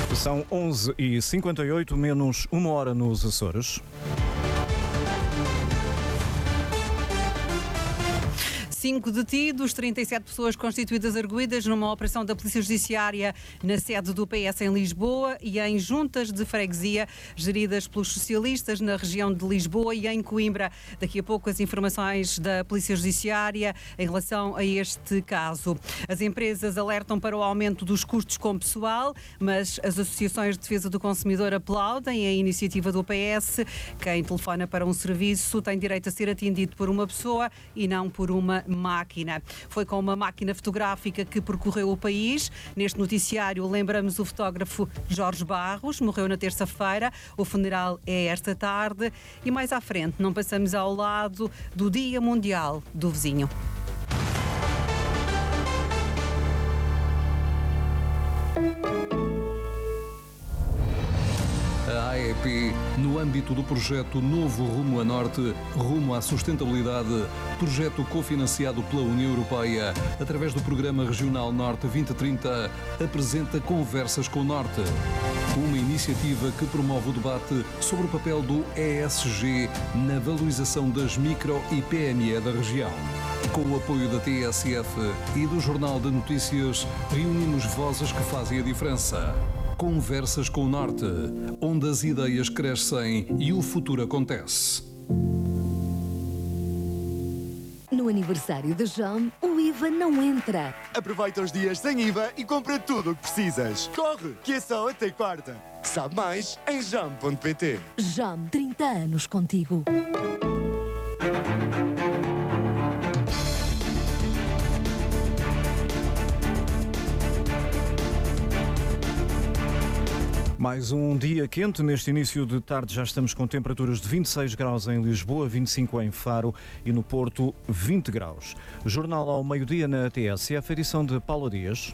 São 11h58, menos uma hora nos Açores. 5 detidos, 37 pessoas constituídas arguidas numa operação da Polícia Judiciária na sede do PS em Lisboa e em juntas de freguesia geridas pelos socialistas na região de Lisboa e em Coimbra. Daqui a pouco as informações da Polícia Judiciária em relação a este caso. As empresas alertam para o aumento dos custos com pessoal, mas as associações de defesa do consumidor aplaudem a iniciativa do PS. Quem telefona para um serviço tem direito a ser atendido por uma pessoa e não por uma máquina. Foi com uma máquina fotográfica que percorreu o país. Neste noticiário lembramos o fotógrafo Jorge Barros, morreu na terça-feira. O funeral é esta tarde e mais à frente não passamos ao lado do Dia Mundial do Vizinho. A AEP, no âmbito do projeto Novo Rumo a Norte, Rumo à Sustentabilidade, projeto cofinanciado pela União Europeia, através do Programa Regional Norte 2030, apresenta Conversas com o Norte. Uma iniciativa que promove o debate sobre o papel do ESG na valorização das micro e PME da região. Com o apoio da TSF e do Jornal de Notícias, reunimos vozes que fazem a diferença. Conversas com o Norte, onde as ideias crescem e o futuro acontece. No aniversário da JAM, o IVA não entra. Aproveita os dias sem IVA e compra tudo o que precisas. Corre, que é só até quarta. Sabe mais em jam.pt. JAM, 30 anos contigo. Mais um dia quente. Neste início de tarde já estamos com temperaturas de 26 graus em Lisboa, 25 em Faro e no Porto 20 graus. Jornal ao meio-dia na TSF, edição de Paula Dias.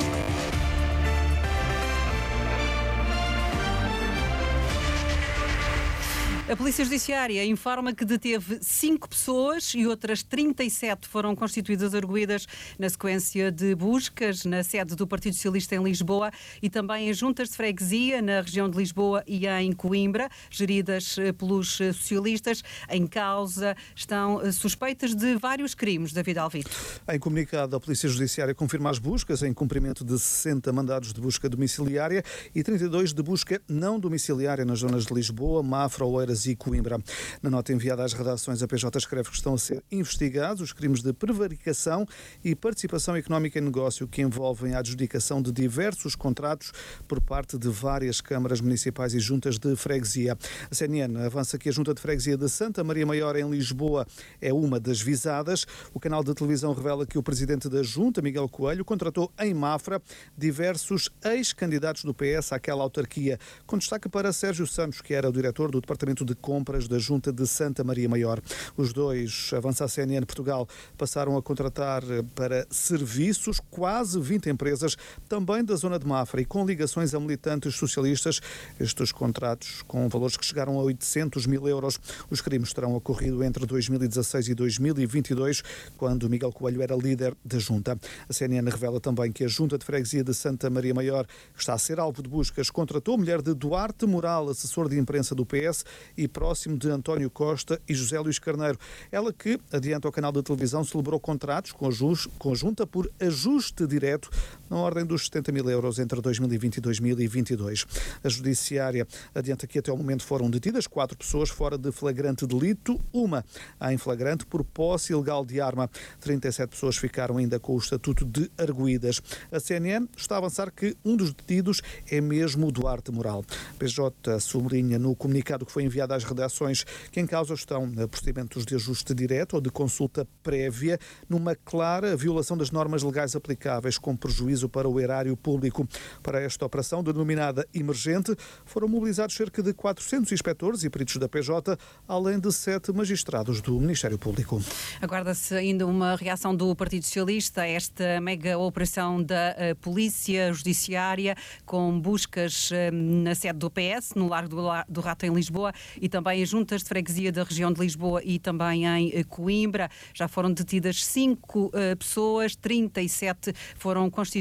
A Polícia Judiciária informa que deteve 5 pessoas e outras 37 foram constituídas arguidas na sequência de buscas na sede do Partido Socialista em Lisboa e também em juntas de freguesia na região de Lisboa e em Coimbra, geridas pelos socialistas. Em causa estão suspeitas de vários crimes. David Alvito. Em comunicado, a Polícia Judiciária confirma as buscas em cumprimento de 60 mandados de busca domiciliária e 32 de busca não domiciliária nas zonas de Lisboa, Mafra, Oeiras e Coimbra. Na nota enviada às redações, a PJ escreve que estão a ser investigados os crimes de prevaricação e participação económica em negócio que envolvem a adjudicação de diversos contratos por parte de várias câmaras municipais e juntas de freguesia. A CNN avança que a Junta de Freguesia de Santa Maria Maior, em Lisboa, é uma das visadas. O canal de televisão revela que o presidente da Junta, Miguel Coelho, contratou em Mafra diversos ex-candidatos do PS àquela autarquia, com destaque para Sérgio Santos, que era o diretor do Departamento de Compras da Junta de Santa Maria Maior. Os dois, avança a CNN Portugal, passaram a contratar para serviços quase 20 empresas, também da zona de Mafra e com ligações a militantes socialistas. Estes contratos com valores que chegaram a 800 mil euros. Os crimes terão ocorrido entre 2016 e 2022, quando Miguel Coelho era líder da Junta. A CNN revela também que a Junta de Freguesia de Santa Maria Maior, que está a ser alvo de buscas, contratou a mulher de Duarte Moral, assessor de imprensa do PS, e próximo de António Costa e José Luís Carneiro. Ela que, adiante ao canal de televisão, celebrou contratos com a Junta por ajuste direto na ordem dos 70 mil euros entre 2020 e 2022. A Judiciária adianta que até ao momento foram detidas 4 pessoas fora de flagrante delito, uma em flagrante por posse ilegal de arma. 37 pessoas ficaram ainda com o estatuto de arguidas. A CNN está a avançar que um dos detidos é mesmo o Duarte Moral. PJ sublinha no comunicado que foi enviado às redações que em causa estão procedimentos de ajuste direto ou de consulta prévia numa clara violação das normas legais aplicáveis com prejuízo para o erário público. Para esta operação, denominada emergente, foram mobilizados cerca de 400 inspectores e peritos da PJ, além de 7 magistrados do Ministério Público. Aguarda-se ainda uma reação do Partido Socialista a esta mega operação da Polícia Judiciária com buscas na sede do PS, no Largo do Rato em Lisboa e também em juntas de freguesia da região de Lisboa e também em Coimbra. Já foram detidas 5 pessoas, 37 foram constituídas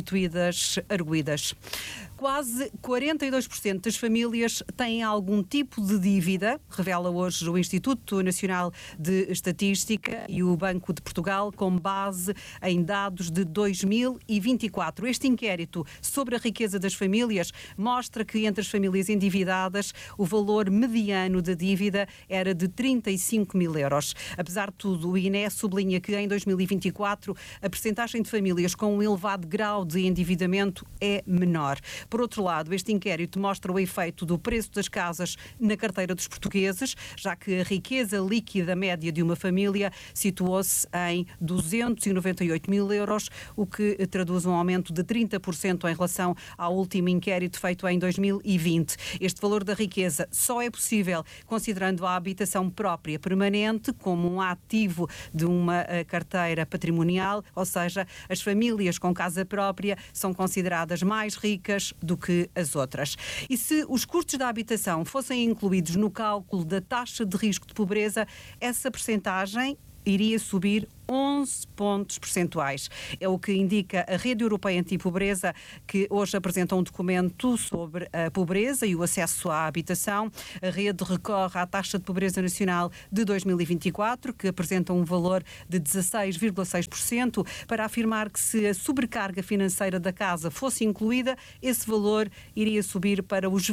constituídas arguidas. Quase 42% das famílias têm algum tipo de dívida, revela hoje o Instituto Nacional de Estatística e o Banco de Portugal, com base em dados de 2024. Este inquérito sobre a riqueza das famílias mostra que entre as famílias endividadas o valor mediano da dívida era de 35 mil euros. Apesar de tudo, o INE sublinha que em 2024 a percentagem de famílias com um elevado grau de endividamento é menor. Por outro lado, este inquérito mostra o efeito do preço das casas na carteira dos portugueses, já que a riqueza líquida média de uma família situou-se em 298 mil euros, o que traduz um aumento de 30% em relação ao último inquérito feito em 2020. Este valor da riqueza só é possível considerando a habitação própria permanente como um ativo de uma carteira patrimonial, ou seja, as famílias com casa própria são consideradas mais ricas do que as outras. E se os custos da habitação fossem incluídos no cálculo da taxa de risco de pobreza, essa percentagem iria subir 11 pontos percentuais. É o que indica a Rede Europeia Antipobreza, que hoje apresenta um documento sobre a pobreza e o acesso à habitação. A rede recorre à taxa de pobreza nacional de 2024, que apresenta um valor de 16,6%, para afirmar que se a sobrecarga financeira da casa fosse incluída, esse valor iria subir para os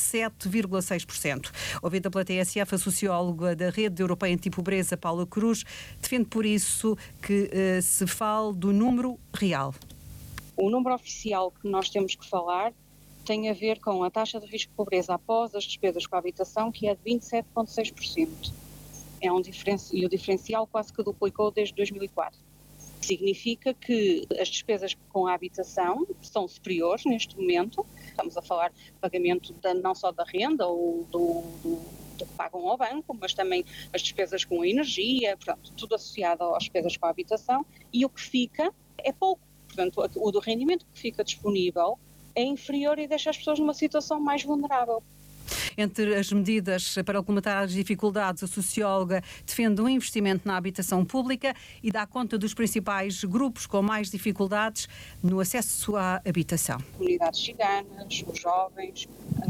27,6%. Ouvida pela TSF, a socióloga da Rede Europeia Antipobreza, Paula Cruz, defende por isso que se fale do número real. O número oficial que nós temos que falar tem a ver com a taxa de risco de pobreza após as despesas com a habitação, que é de 27,6%. E o diferencial quase que duplicou desde 2004. Significa que as despesas com a habitação são superiores neste momento. Estamos a falar de pagamento não só da renda ou do que pagam ao banco, mas também as despesas com a energia, portanto, tudo associado às despesas com a habitação, e o que fica é pouco. Portanto, o do rendimento que fica disponível é inferior e deixa as pessoas numa situação mais vulnerável. Entre as medidas para colmatar as dificuldades, a socióloga defende um investimento na habitação pública e dá conta dos principais grupos com mais dificuldades no acesso à habitação. Comunidades ciganas, os jovens,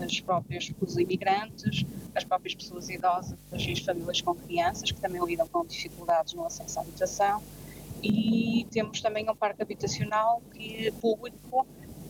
os imigrantes, as próprias pessoas idosas e as famílias com crianças, que também lidam com dificuldades no acesso à habitação. E temos também um parque habitacional público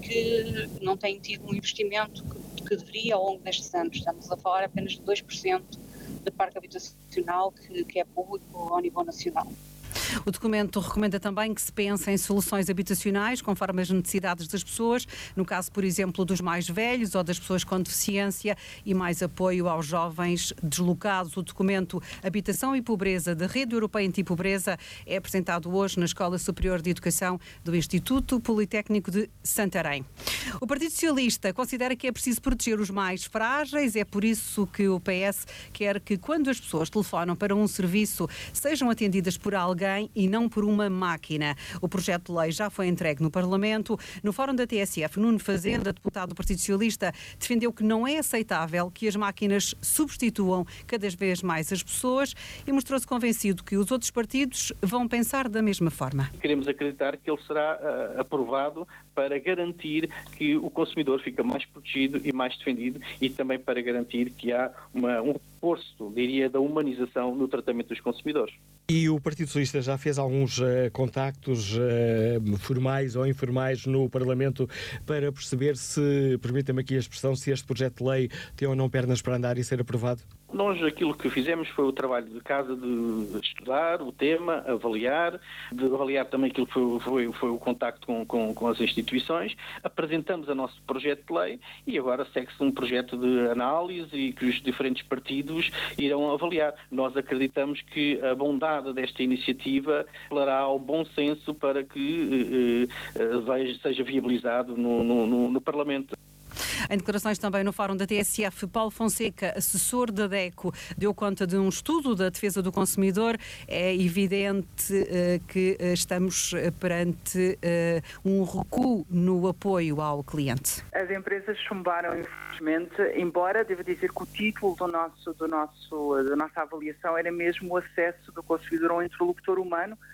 que não tem tido um investimento que deveria ao longo destes anos. Estamos a falar apenas de 2% de parque habitacional que é público ao nível nacional. O documento recomenda também que se pense em soluções habitacionais conforme as necessidades das pessoas, no caso, por exemplo, dos mais velhos ou das pessoas com deficiência, e mais apoio aos jovens deslocados. O documento Habitação e Pobreza da Rede Europeia Antipobreza é apresentado hoje na Escola Superior de Educação do Instituto Politécnico de Santarém. O Partido Socialista considera que é preciso proteger os mais frágeis, é por isso que o PS quer que, quando as pessoas telefonam para um serviço, sejam atendidas por alguém e não por uma máquina. O projeto de lei já foi entregue no Parlamento. No Fórum da TSF, Nuno Fazenda, deputado do Partido Socialista, defendeu que não é aceitável que as máquinas substituam cada vez mais as pessoas e mostrou-se convencido que os outros partidos vão pensar da mesma forma. Queremos acreditar que ele será aprovado para garantir que o consumidor fica mais protegido e mais defendido, e também para garantir que há um reforço, diria, da humanização no tratamento dos consumidores. E o Partido Socialista já fez alguns contactos formais ou informais no Parlamento para perceber se, permita-me aqui a expressão, se este projeto de lei tem ou não pernas para andar e ser aprovado? Nós aquilo que fizemos foi o trabalho de casa de estudar o tema, avaliar também aquilo que foi o contacto com as instituições, apresentamos o nosso projeto de lei e agora segue-se um projeto de análise e que os diferentes partidos irão avaliar. Nós acreditamos que a bondade desta iniciativa falará ao bom senso para que seja viabilizado no Parlamento. Em declarações também no Fórum da TSF, Paulo Fonseca, assessor da DECO, deu conta de um estudo da defesa do consumidor. É evidente que estamos perante um recuo no apoio ao cliente. As empresas chumbaram, infelizmente, embora devo dizer que o título da nossa avaliação era mesmo o acesso do consumidor a um interlocutor humano,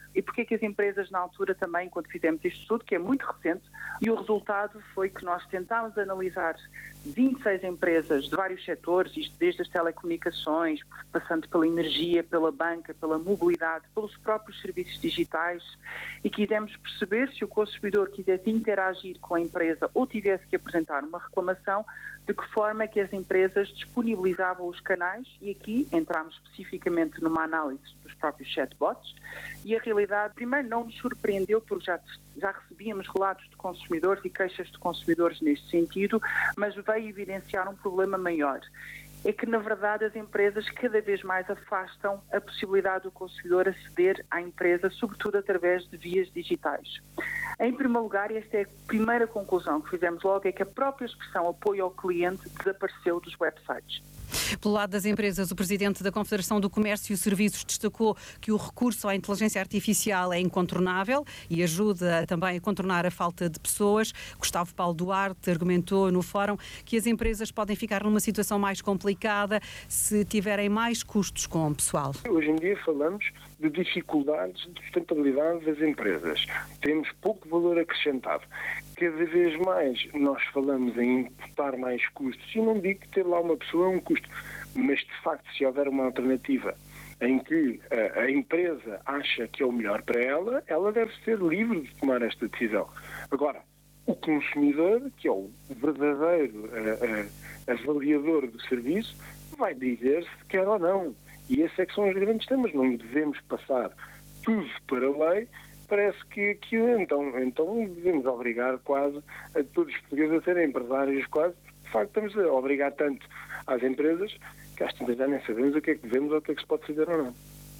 E porque é que as empresas na altura também, quando fizemos este estudo, que é muito recente, e o resultado foi que nós tentámos analisar 26 empresas de vários setores, isto desde as telecomunicações, passando pela energia, pela banca, pela mobilidade, pelos próprios serviços digitais, e quisemos perceber se o consumidor quisesse interagir com a empresa ou tivesse que apresentar uma reclamação, de que forma é que as empresas disponibilizavam os canais, e aqui entramos especificamente numa análise dos próprios chatbots, e a realidade, primeiro, não nos surpreendeu, porque já recebíamos relatos de consumidores e queixas de consumidores neste sentido, mas veio evidenciar um problema maior. É que, na verdade, as empresas cada vez mais afastam a possibilidade do consumidor aceder à empresa, sobretudo através de vias digitais. Em primeiro lugar, esta é a primeira conclusão que fizemos logo, é que a própria expressão apoio ao cliente desapareceu dos websites. Pelo lado das empresas, o presidente da Confederação do Comércio e Serviços destacou que o recurso à inteligência artificial é incontornável e ajuda também a contornar a falta de pessoas. Gustavo Paulo Duarte argumentou no fórum que as empresas podem ficar numa situação mais complicada se tiverem mais custos com o pessoal. Hoje em dia falamos de dificuldades de sustentabilidade das empresas. Temos pouco valor acrescentado. Cada vez mais nós falamos em imputar mais custos, e não digo que ter lá uma pessoa é um custo, mas de facto, se houver uma alternativa em que a empresa acha que é o melhor para ela, ela deve ser livre de tomar esta decisão. Agora, o consumidor, que é o verdadeiro avaliador do serviço, vai dizer se quer ou não. E esses é que são os grandes temas. Não devemos passar tudo para a lei. Parece que então devemos obrigar quase a todos os portugueses a serem empresários quase. De facto, estamos a obrigar tanto às empresas que às tantas já nem sabemos o que é que devemos ou o que é que se pode fazer ou não.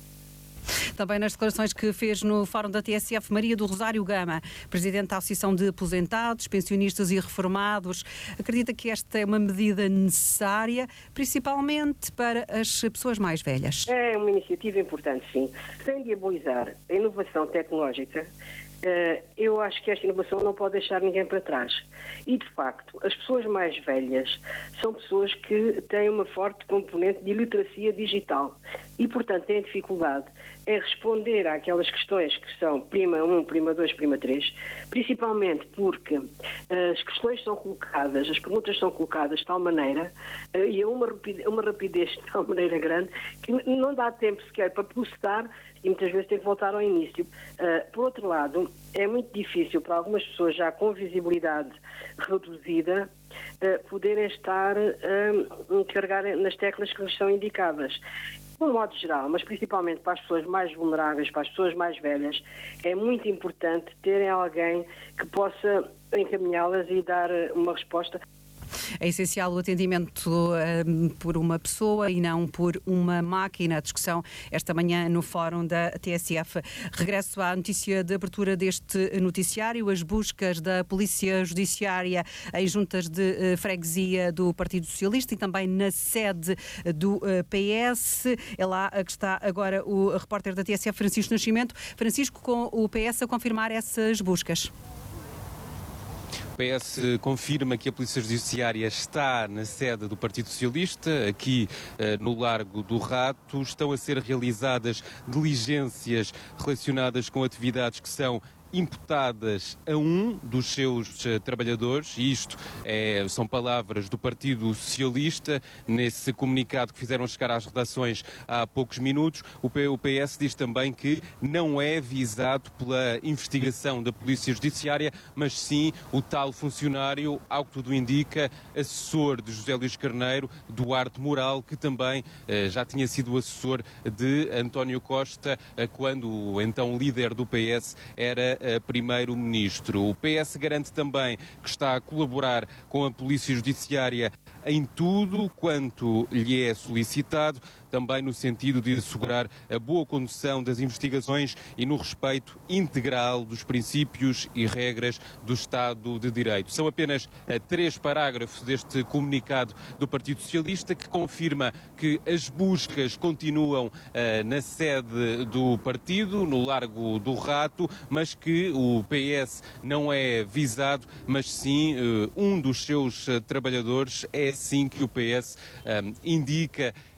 Também nas declarações que fez no Fórum da TSF, Maria do Rosário Gama, presidente da Associação de Aposentados, Pensionistas e Reformados, acredita que esta é uma medida necessária, principalmente para as pessoas mais velhas. É uma iniciativa importante, sim. Sem diabolizar a inovação tecnológica, eu acho que esta inovação não pode deixar ninguém para trás. E, de facto, as pessoas mais velhas são pessoas que têm uma forte componente de iliteracia digital e, portanto, têm dificuldade em responder àquelas questões que são prima 1, prima 2, prima 3, principalmente porque as questões são colocadas, as perguntas são colocadas de tal maneira e a uma rapidez de tal maneira grande que não dá tempo sequer para processar e muitas vezes tem que voltar ao início. Por outro lado, é muito difícil para algumas pessoas já com visibilidade reduzida poderem estar a carregar nas teclas que lhes são indicadas. De um modo geral, mas principalmente para as pessoas mais vulneráveis, para as pessoas mais velhas, é muito importante terem alguém que possa encaminhá-las e dar uma resposta. É essencial o atendimento por uma pessoa e não por uma máquina. A discussão esta manhã no Fórum da TSF. Regresso à notícia de abertura deste noticiário. As buscas da Polícia Judiciária em juntas de freguesia do Partido Socialista e também na sede do PS. É lá que está agora o repórter da TSF, Francisco Nascimento. Francisco, com o PS a confirmar essas buscas. O PS confirma que a Polícia Judiciária está na sede do Partido Socialista, aqui no Largo do Rato. Estão a ser realizadas diligências relacionadas com atividades que são imputadas a um dos seus trabalhadores, e isto são palavras do Partido Socialista, nesse comunicado que fizeram chegar às redações há poucos minutos. O PS diz também que não é visado pela investigação da Polícia Judiciária, mas sim o tal funcionário, ao que tudo indica, assessor de José Luís Carneiro, Duarte Moral, que também já tinha sido assessor de António Costa, quando o então líder do PS era primeiro-ministro. O PS garante também que está a colaborar com a Polícia Judiciária em tudo quanto lhe é solicitado, também no sentido de assegurar a boa condução das investigações e no respeito integral dos princípios e regras do Estado de Direito. São apenas 3 parágrafos deste comunicado do Partido Socialista, que confirma que as buscas continuam na sede do partido, no Largo do Rato, mas que o PS não é visado, mas sim um dos seus trabalhadores. É assim que o PS indica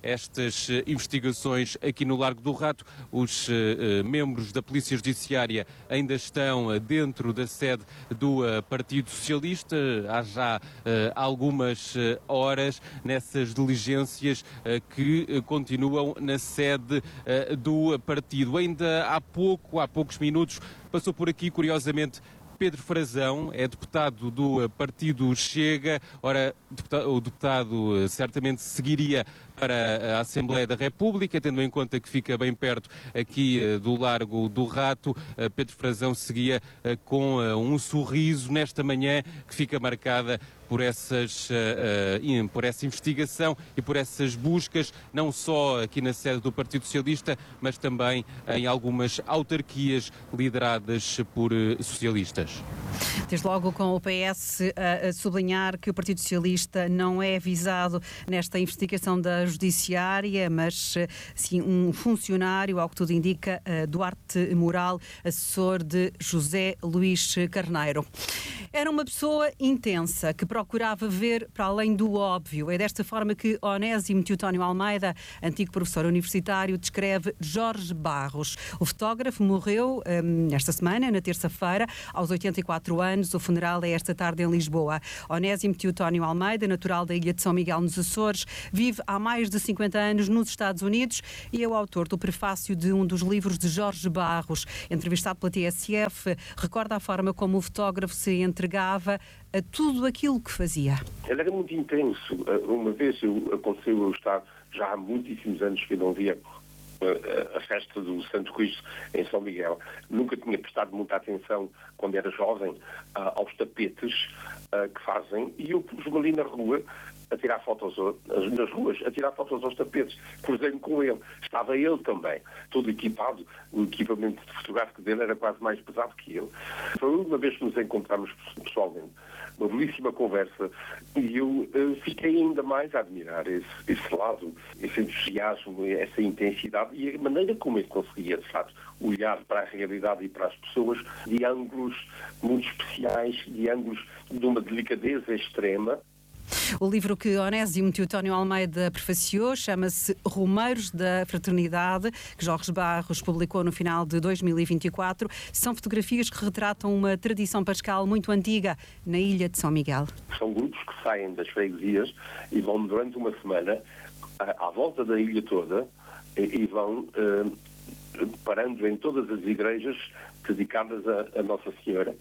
estas investigações aqui no Largo do Rato. Os membros da Polícia Judiciária ainda estão dentro da sede do Partido Socialista. Há já algumas horas nessas diligências que continuam na sede do partido. Ainda há poucos minutos, passou por aqui, curiosamente, Pedro Frazão, é deputado do Partido Chega. Ora, o deputado certamente seguiria para a Assembleia da República, tendo em conta que fica bem perto aqui do Largo do Rato. Pedro Frazão seguia com um sorriso nesta manhã que fica marcada por essa investigação e por essas buscas, não só aqui na sede do Partido Socialista, mas também em algumas autarquias lideradas por socialistas. Desde logo com o PS a sublinhar que o Partido Socialista não é avisado nesta investigação da Judiciária, mas sim um funcionário, ao que tudo indica, Duarte Moral, assessor de José Luís Carneiro. Era uma pessoa intensa, que procurava ver para além do óbvio. É desta forma que Onésimo Teotónio Almeida, antigo professor universitário, descreve Jorge Barros. O fotógrafo morreu esta semana, na terça-feira, aos 84 anos. O funeral é esta tarde em Lisboa. Onésimo Teotónio Almeida, natural da ilha de São Miguel, nos Açores, vive há mais de 50 anos nos Estados Unidos e é o autor do prefácio de um dos livros de Jorge Barros. Entrevistado pela TSF, recorda a forma como o fotógrafo se entregava a tudo aquilo que fazia. Ele era muito intenso. Uma vez aconteceu eu estar, já há muitíssimos anos que eu não via a festa do Santo Cristo em São Miguel. Nunca tinha prestado muita atenção, quando era jovem, aos tapetes que fazem, e eu pus-me ali na rua a tirar fotos, nas ruas, a tirar fotos aos tapetes. Cruzei-me com ele. Estava ele também, todo equipado. O equipamento fotográfico dele era quase mais pesado que ele. Foi a última vez que nos encontramos pessoalmente. Uma belíssima conversa, e eu fiquei ainda mais a admirar esse lado, esse entusiasmo, essa intensidade e a maneira como ele conseguia, de facto, olhar para a realidade e para as pessoas de ângulos muito especiais, de ângulos de uma delicadeza extrema. O livro que Onésimo Teotónio Almeida prefaciou chama-se Romeiros da Fraternidade, que Jorge Barros publicou no final de 2024. São fotografias que retratam uma tradição pascal muito antiga na ilha de São Miguel. São grupos que saem das freguesias e vão durante uma semana à volta da ilha toda e vão parando em todas as igrejas dedicadas a Nossa Senhora.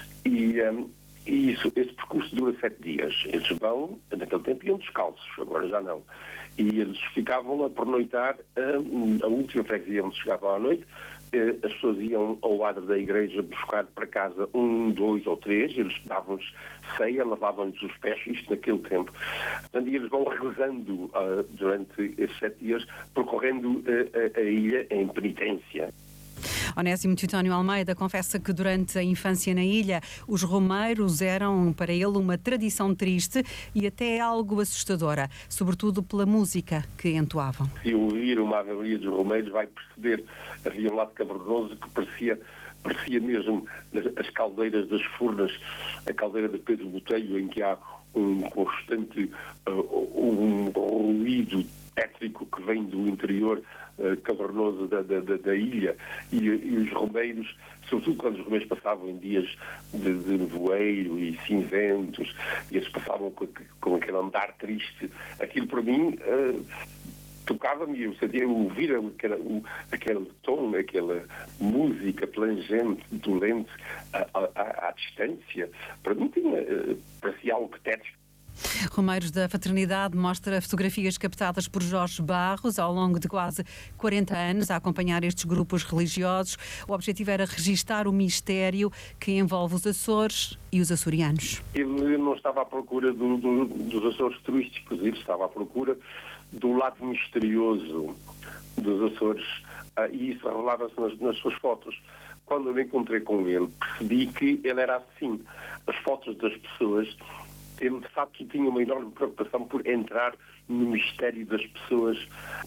E esse percurso dura 7 dias. Eles vão, naquele tempo iam descalços, agora já não. E eles ficavam a pernoitar, a última freguesia onde chegavam à noite, as pessoas iam ao lado da igreja buscar para casa 1, 2 ou 3, eles davam-lhes ceia, lavavam-lhes os pés, isto naquele tempo. Portanto, eles vão rezando durante esses 7 dias, percorrendo a ilha em penitência. Onésimo Teotónio Almeida confessa que durante a infância na ilha os romeiros eram para ele uma tradição triste e até algo assustadora, sobretudo pela música que entoavam. Se ouvir uma avalia dos romeiros vai perceber, havia um lado cavernoso que parecia mesmo as caldeiras das Furnas, a caldeira de Pedro Botelho, em que há um constante um ruído tétrico que vem do interior cavernoso da ilha, e os romeiros, sobretudo quando os romeiros passavam em dias de nevoeiro e cinzentos, e eles passavam com aquele andar triste, aquilo para mim tocava-me, eu sabia ouvir aquele tom, aquela música plangente, dolente, à distância. Para mim parecia algo tétrico. Romeiros da Fraternidade mostra fotografias captadas por Jorge Barros ao longo de quase 40 anos a acompanhar estes grupos religiosos. O objetivo era registar o mistério que envolve os Açores e os açorianos. Ele não estava à procura dos Açores turísticos, ele estava à procura do lado misterioso dos Açores, e isso revelava-se nas suas fotos. Quando eu me encontrei com ele, percebi que ele era assim. As fotos das pessoas, ele de facto tinha uma enorme preocupação por entrar no mistério das pessoas,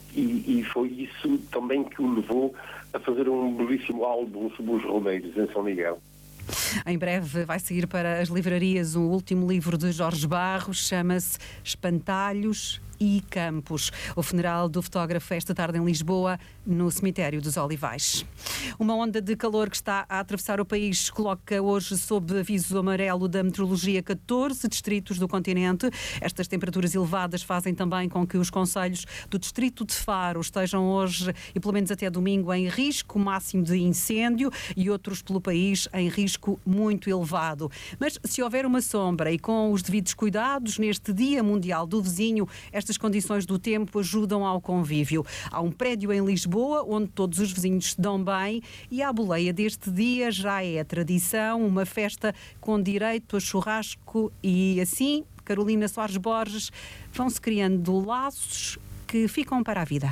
e foi isso também que o levou a fazer um belíssimo álbum sobre os romeiros em São Miguel. Em breve vai seguir para as livrarias o último livro de Jorge Barros, chama-se Espantalhos e Campos. O funeral do fotógrafo esta tarde em Lisboa, no cemitério dos Olivais. Uma onda de calor que está a atravessar o país coloca hoje sob aviso amarelo da meteorologia 14 distritos do continente. Estas temperaturas elevadas fazem também com que os concelhos do distrito de Faro estejam hoje e pelo menos até domingo em risco máximo de incêndio e outros pelo país em risco muito elevado. Mas se houver uma sombra e com os devidos cuidados neste Dia Mundial do Vizinho, estas condições do tempo ajudam ao convívio. Há um prédio em Lisboa onde todos os vizinhos se dão bem e a boleia deste dia já é tradição, uma festa com direito a churrasco e assim, Carolina Soares Borges, vão-se criando laços que ficam para a vida.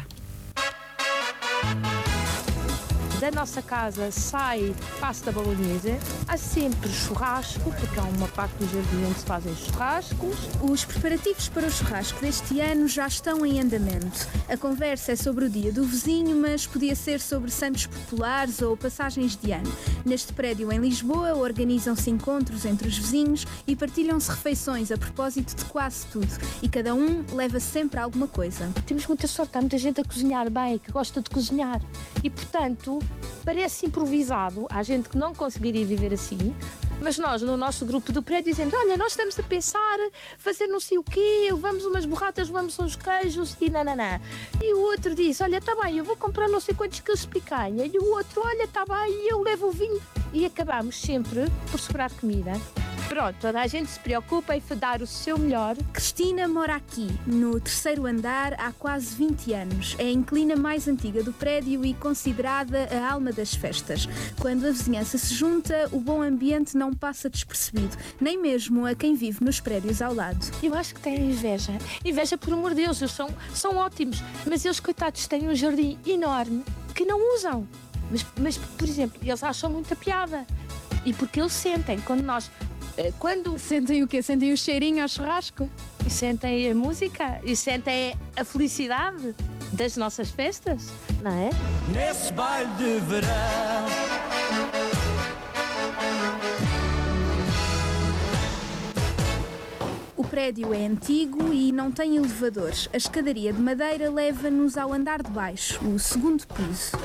Da nossa casa sai pasta bolonhesa, há sempre churrasco, porque há uma parte do jardim onde se fazem churrascos. Os preparativos para o churrasco deste ano já estão em andamento. A conversa é sobre o dia do vizinho, mas podia ser sobre santos populares ou passagens de ano. Neste prédio em Lisboa organizam-se encontros entre os vizinhos e partilham-se refeições a propósito de quase tudo. E cada um leva sempre alguma coisa. Temos muita sorte, há muita gente a cozinhar bem, que gosta de cozinhar. E, portanto, parece improvisado. Há gente que não conseguiria viver assim, mas nós, no nosso grupo do prédio, dizemos: olha, nós estamos a pensar fazer não sei o quê, levamos umas borratas, levamos uns queijos e nananã. E o outro diz: olha, está bem, eu vou comprar não sei quantos quilos de picanha. E o outro: olha, está bem, eu levo o vinho. E acabamos sempre por sobrar comida. Pronto, toda a gente se preocupa em dar o seu melhor. Cristina mora aqui, no 3º andar, há quase 20 anos. É a inquilina mais antiga do prédio e considerada a alma das festas. Quando a vizinhança se junta, o bom ambiente não passa despercebido, nem mesmo a quem vive nos prédios ao lado. Eu acho que têm inveja. Inveja, por amor de Deus, eles são ótimos, mas eles, coitados, têm um jardim enorme que não usam. Mas, por exemplo, eles acham muita piada. E porque eles sentem, quando sentem o quê? Sentem o cheirinho ao churrasco? E sentem a música e sentem a felicidade das nossas festas, não é? Nesse baile de verão. O prédio é antigo e não tem elevadores. A escadaria de madeira leva-nos ao andar de baixo, o 2º piso.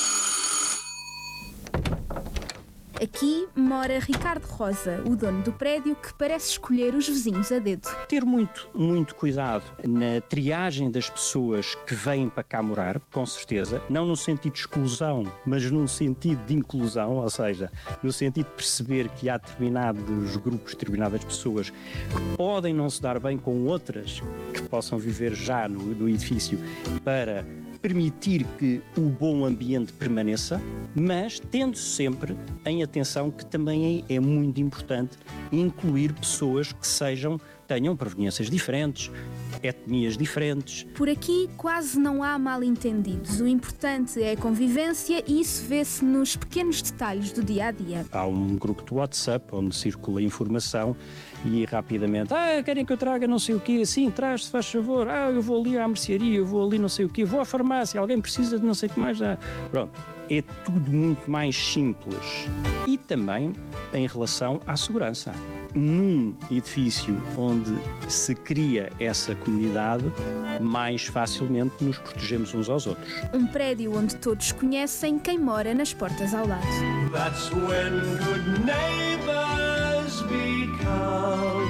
Aqui mora Ricardo Rosa, o dono do prédio, que parece escolher os vizinhos a dedo. Ter muito cuidado na triagem das pessoas que vêm para cá morar, com certeza, não no sentido de exclusão, mas no sentido de inclusão, ou seja, no sentido de perceber que há determinados grupos, determinadas pessoas que podem não se dar bem com outras que possam viver já no edifício, para permitir que o bom ambiente permaneça, mas tendo sempre em atenção que também é muito importante incluir pessoas que tenham proveniências diferentes, etnias diferentes. Por aqui quase não há mal-entendidos. O importante é a convivência e isso vê-se nos pequenos detalhes do dia-a-dia. Há um grupo de WhatsApp onde circula informação e rapidamente, querem que eu traga não sei o quê, sim, traz, se faz favor, eu vou ali à mercearia, eu vou ali não sei o quê, vou à farmácia, alguém precisa de não sei o que mais. Pronto, é tudo muito mais simples. E também em relação à segurança. Num edifício onde se cria essa comunidade, mais facilmente nos protegemos uns aos outros. Um prédio onde todos conhecem quem mora nas portas ao lado. That's when good neighbors become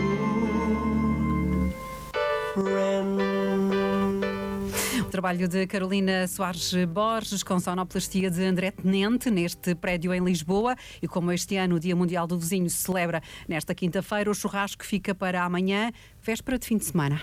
friends. O trabalho de Carolina Soares Borges com sonoplastia de André Tenente neste prédio em Lisboa. E como este ano o Dia Mundial do Vizinho se celebra nesta quinta-feira, o churrasco fica para amanhã, véspera de fim de semana.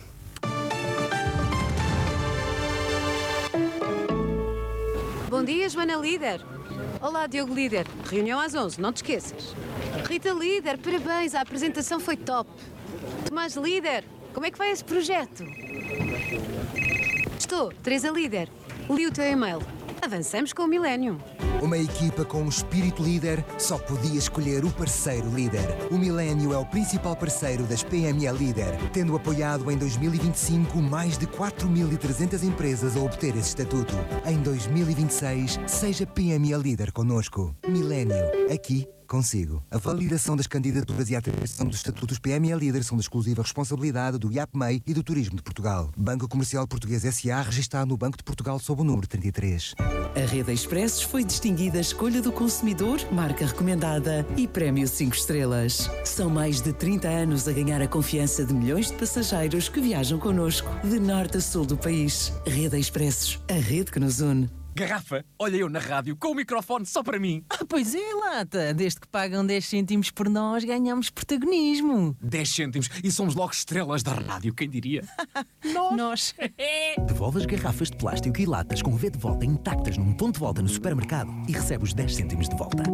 Bom dia, Joana Líder. Olá, Diogo Líder. Reunião às 11, não te esqueças. Rita Líder, parabéns, a apresentação foi top. Tomás Líder, como é que vai esse projeto? Estou, Teresa Líder. Li o teu e-mail. Avançamos com o milénio. Uma equipa com um espírito líder só podia escolher o parceiro líder. O Milênio é o principal parceiro das PME Líder, tendo apoiado em 2025 mais de 4.300 empresas a obter esse estatuto. Em 2026, seja PME Líder connosco. Milênio, aqui consigo. A validação das candidaturas e a atribuição dos estatutos PME Líder são de exclusiva responsabilidade do IAPMEI e do Turismo de Portugal. Banco Comercial Português S.A. registado no Banco de Portugal sob o número 33. A Rede Expressos foi distinguida Escolha do Consumidor, marca recomendada e Prémio 5 estrelas. São mais de 30 anos a ganhar a confiança de milhões de passageiros que viajam connosco, de norte a sul do país. Rede Expressos, a rede que nos une. Garrafa, olha eu na rádio com o microfone só para mim. Pois é, Lata. Desde que pagam 10 cêntimos por nós, ganhamos protagonismo. 10 cêntimos e somos logo estrelas da rádio, quem diria? Nós. Devolve as garrafas de plástico e latas com V de volta intactas num ponto de volta no supermercado e recebe os 10 cêntimos de volta.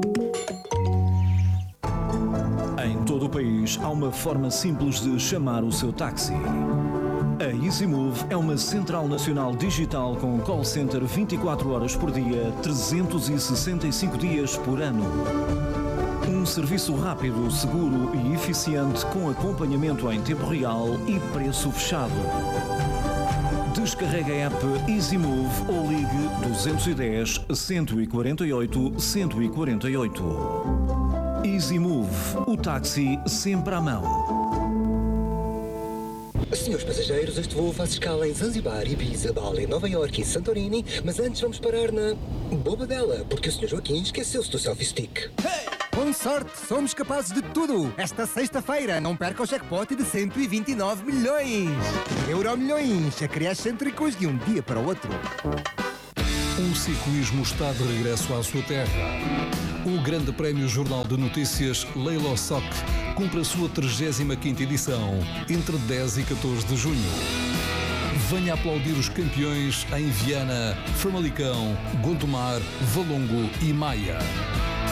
Em todo o país, há uma forma simples de chamar o seu táxi. A EasyMove é uma central nacional digital com call center 24 horas por dia, 365 dias por ano. Um serviço rápido, seguro e eficiente com acompanhamento em tempo real e preço fechado. Descarregue a app EasyMove ou ligue 210 148 148. EasyMove, o táxi sempre à mão. Senhores passageiros, este voo faz escala em Zanzibar, Ibiza, Bali, Nova Iorque e Santorini, mas antes vamos parar na Bobadela, porque o Sr. Joaquim esqueceu-se do selfie stick. Com sorte, somos capazes de tudo. Esta sexta-feira, não perca o jackpot de 129 milhões. Euromilhões, a criar excêntricos de um dia para o outro. O ciclismo está de regresso à sua terra. O Grande Prémio Jornal de Notícias Leilo Soc cumpre a sua 35ª edição, entre 10 e 14 de junho. Venha aplaudir os campeões em Viana, Famalicão, Gondomar, Valongo e Maia.